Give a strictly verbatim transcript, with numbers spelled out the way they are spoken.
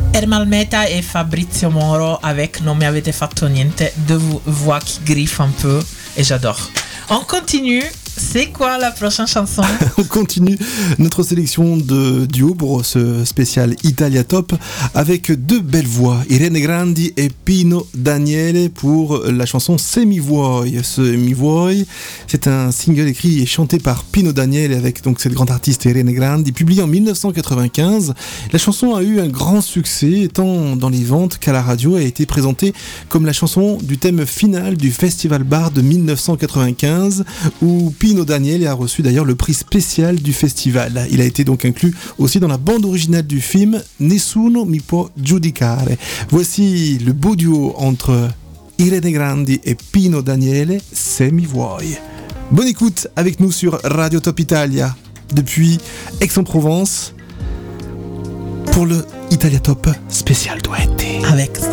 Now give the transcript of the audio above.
Ermal Meta et Fabrizio Moro avec Non mi avete fatto niente, deux voix qui griffent un peu et j'adore. On continue. C'est quoi la prochaine chanson? On continue notre sélection de duo pour ce spécial Italia Top avec deux belles voix, Irene Grandi et Pino Daniele pour la chanson Se mi vuoi. Se mi vuoi, c'est un single écrit et chanté par Pino Daniele avec donc cette grande artiste Irene Grandi, publié en dix-neuf cent quatre-vingt-quinze. La chanson a eu un grand succès tant dans les ventes qu'à la radio et a été présentée comme la chanson du thème final du Festival Bar de dix-neuf cent quatre-vingt-quinze où Pino Daniele a reçu d'ailleurs le prix spécial du festival. Il a été donc inclus aussi dans la bande originale du film Nessuno mi può giudicare. Voici le beau duo entre Irene Grandi et Pino Daniele, Se mi vuoi. Bonne écoute avec nous sur Radio Top Italia depuis Aix-en-Provence pour le Italia Top spécial Duetti. Avec